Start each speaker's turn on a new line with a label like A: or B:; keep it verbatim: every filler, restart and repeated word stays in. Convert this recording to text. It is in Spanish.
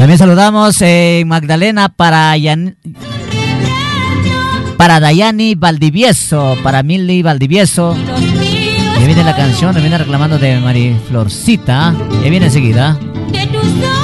A: También saludamos en eh, Magdalena para Yan... para Dayani Valdivieso, para Milly Valdivieso. Y viene la canción, me viene reclamando de Mari Florcita. Y viene enseguida.